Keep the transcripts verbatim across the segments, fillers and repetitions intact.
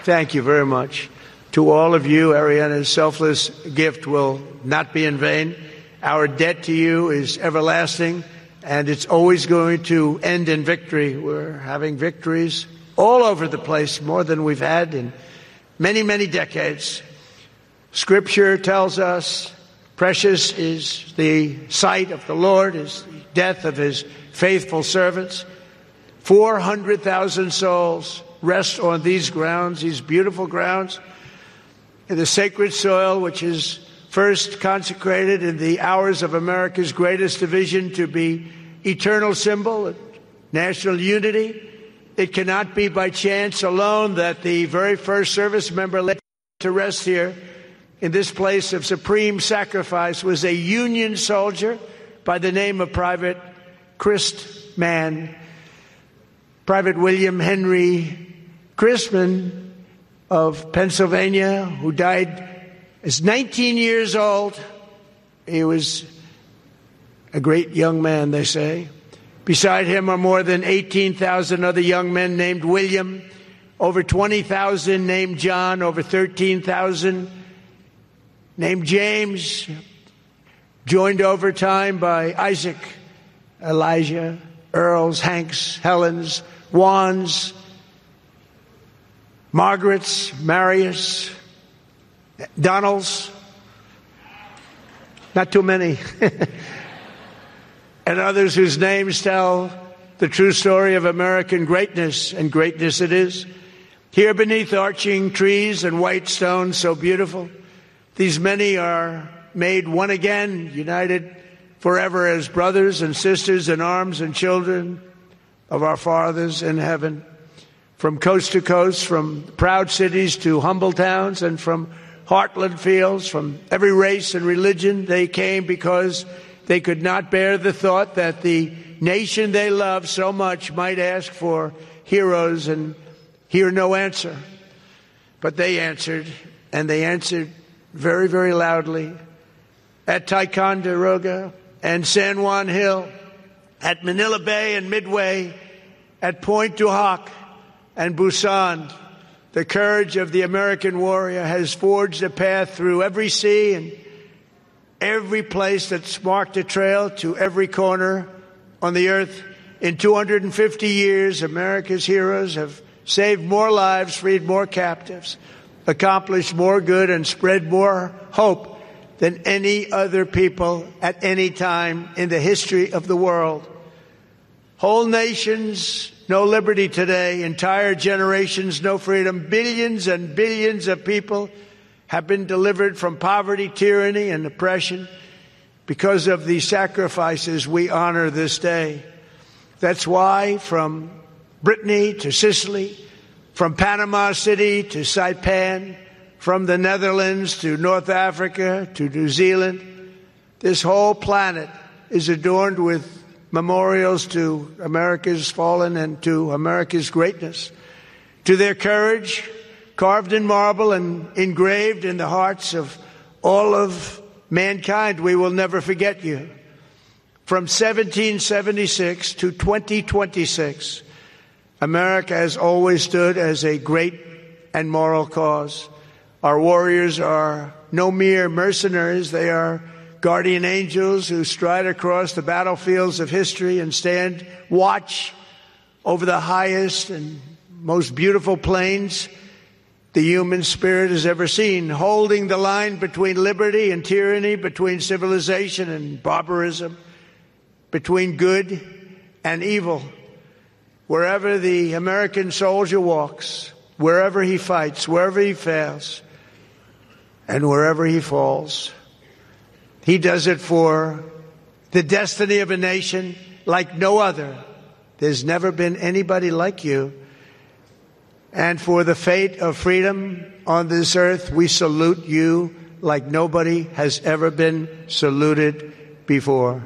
Thank you very much. To all of you, Ariana's selfless gift will not be in vain. Our debt to you is everlasting, and it's always going to end in victory. We're having victories all over the place, more than we've had in many, many decades. Scripture tells us precious is the sight of the Lord, is the death of his faithful servants. four hundred thousand souls rest on these grounds, these beautiful grounds, in the sacred soil which is first consecrated in the hours of America's greatest division to be eternal symbol of national unity. It cannot be by chance alone that the very first service member laid to rest here in this place of supreme sacrifice was a Union soldier by the name of Private Christman, Private William Henry Christman of Pennsylvania, who died as nineteen years old. He was a great young man, they say. Beside him are more than eighteen thousand other young men named William, over twenty thousand named John, over thirteen thousand named James, joined over time by Isaac, Elijah, Earls, Hanks, Helens, Wands, Margarets, Marius, Donalds, not too many, and others whose names tell the true story of American greatness, and greatness it is. Here beneath arching trees and white stones so beautiful, these many are made one again, united forever as brothers and sisters in arms and children of our fathers in heaven. From coast to coast, from proud cities to humble towns, and from heartland fields, from every race and religion, they came because they could not bear the thought that the nation they loved so much might ask for heroes and hear no answer. But they answered, and they answered very, very loudly at Ticonderoga and San Juan Hill, at Manila Bay and Midway, at Point du Hoc and Busan. The courage of the American warrior has forged a path through every sea and every place that's marked a trail to every corner on the earth. In two hundred fifty years, America's heroes have saved more lives, freed more captives, accomplished more good, and spread more hope than any other people at any time in the history of the world. Whole nations, no liberty today. Entire generations, no freedom. Billions and billions of people have been delivered from poverty, tyranny, and oppression because of the sacrifices we honor this day. That's why from Brittany to Sicily, from Panama City to Saipan, from the Netherlands to North Africa to New Zealand, this whole planet is adorned with memorials to America's fallen and to America's greatness, to their courage, carved in marble and engraved in the hearts of all of mankind. We will never forget you. From seventeen seventy-six to twenty twenty-six, America has always stood as a great and moral cause. Our warriors are no mere mercenaries. They are guardian angels who stride across the battlefields of history and stand watch over the highest and most beautiful plains the human spirit has ever seen, holding the line between liberty and tyranny, between civilization and barbarism, between good and evil. Wherever the American soldier walks, wherever he fights, wherever he fails, and wherever he falls, he does it for the destiny of a nation like no other. There's never been anybody like you. And for the fate of freedom on this earth, we salute you like nobody has ever been saluted before.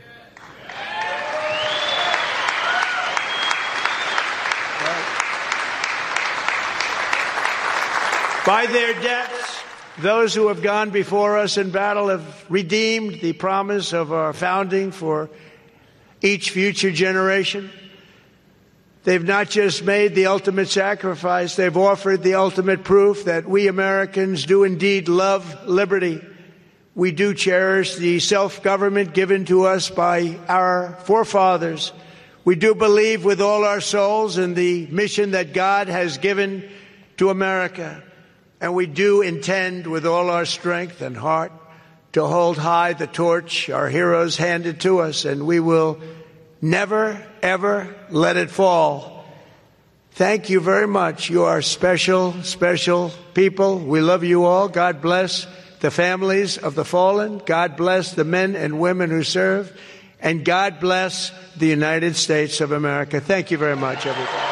By their deaths, those who have gone before us in battle have redeemed the promise of our founding for each future generation. They've not just made the ultimate sacrifice, they've offered the ultimate proof that we Americans do indeed love liberty. We do cherish the self-government given to us by our forefathers. We do believe with all our souls in the mission that God has given to America. And we do intend with all our strength and heart to hold high the torch our heroes handed to us, and we will never, ever let it fall. Thank you very much. You are special, special people. We love you all. God bless the families of the fallen. God bless the men and women who serve. And God bless the United States of America. Thank you very much, everybody.